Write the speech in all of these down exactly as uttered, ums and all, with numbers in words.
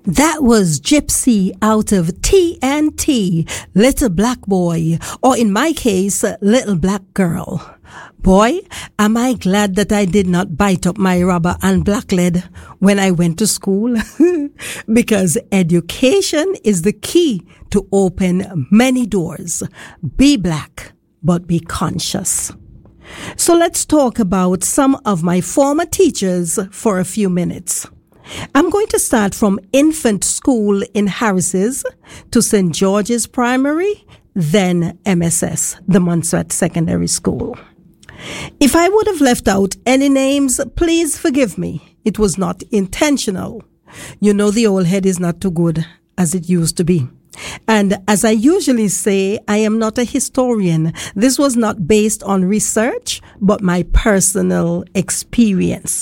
That was Gypsy out of T N T, Little Black Boy, or in my case, Little Black Girl. Boy, am I glad that I did not bite up my rubber and black lead when I went to school, because education is the key to open many doors. Be black, but be conscious. So let's talk about some of my former teachers for a few minutes. I'm going to start from infant school in Harris's to Saint George's Primary, then M S S, the Montserrat Secondary School. If I would have left out any names, please forgive me. It was not intentional. You know, the old head is not too good as it used to be. And as I usually say, I am not a historian. This was not based on research, but my personal experience.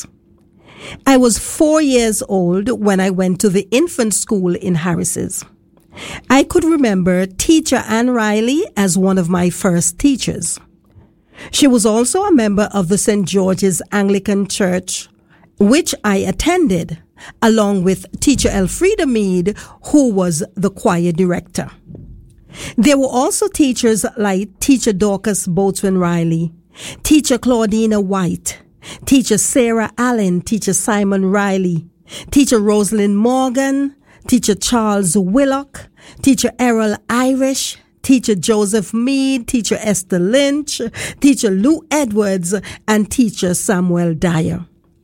I was four years old when I went to the infant school in Harris's. I could remember teacher Ann Riley as one of my first teachers. She was also a member of the Saint George's Anglican Church, which I attended, along with teacher Elfrida Mead, who was the choir director. There were also teachers like teacher Dorcas Boatswain Riley, teacher Claudina White, teacher Sarah Allen, teacher Simon Riley, teacher Rosalind Morgan, teacher Charles Willock, teacher Errol Irish, teacher Joseph Mead, teacher Esther Lynch, teacher Lou Edwards, and teacher Samuel Dyer.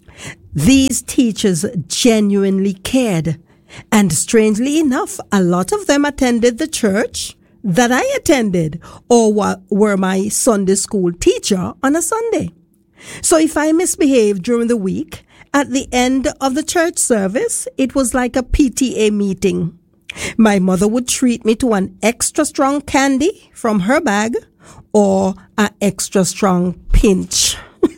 These teachers genuinely cared, and strangely enough, a lot of them attended the church that I attended or were my Sunday school teacher on a Sunday. So if I misbehaved during the week, at the end of the church service, it was like a P T A meeting. My mother would treat me to an extra strong candy from her bag or an extra strong pinch.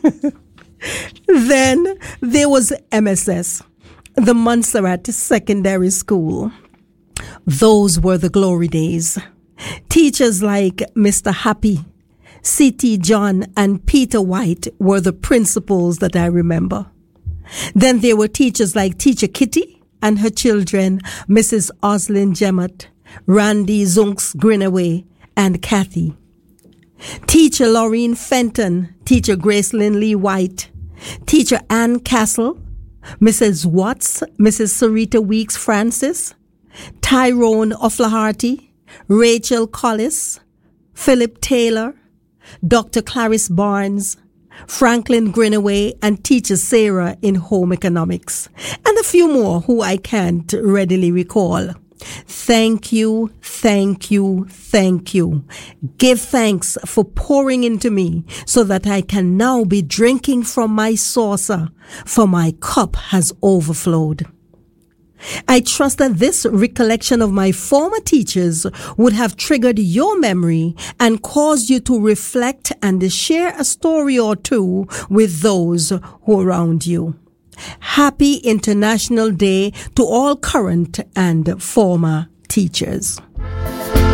Then there was M S S, the Montserrat Secondary School. Those were the glory days. Teachers like Mister Happy, C T John, and Peter White were the principals that I remember. Then there were teachers like Teacher Kitty and her children, Missus Oslin Jemmett, Randy Zunks Grinaway, and Kathy. Teacher Laureen Fenton, Teacher Gracelyn Lee White, Teacher Ann Castle, Missus Watts, Missus Sarita Weeks Francis, Tyrone O'Flaherty, Rachel Collis, Philip Taylor, Doctor Clarice Barnes, Franklin Grinaway, and teacher Sarah in home economics, and a few more who I can't readily recall. Thank you, thank you, thank you. Give thanks for pouring into me so that I can now be drinking from my saucer, for my cup has overflowed. I trust that this recollection of my former teachers would have triggered your memory and caused you to reflect and share a story or two with those who are around you. Happy International Day to all current and former teachers.